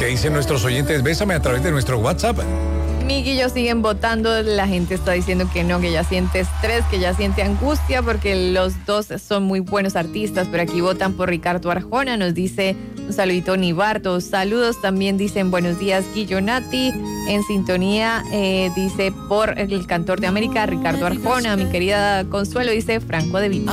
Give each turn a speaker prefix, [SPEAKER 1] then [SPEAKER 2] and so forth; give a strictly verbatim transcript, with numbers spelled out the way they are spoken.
[SPEAKER 1] ¿Qué dicen nuestros oyentes? Bésame a través de nuestro WhatsApp.
[SPEAKER 2] Miki y yo siguen votando. La gente está diciendo que no, que ya siente estrés, que ya siente angustia, porque los dos son muy buenos artistas. Pero aquí votan por Ricardo Arjona. Nos dice un saludito Nibardo. Saludos. También dicen buenos días Guillonati. En sintonía eh, dice por el cantor de América, Ricardo Arjona. Mi querida Consuelo dice Franco De Vita.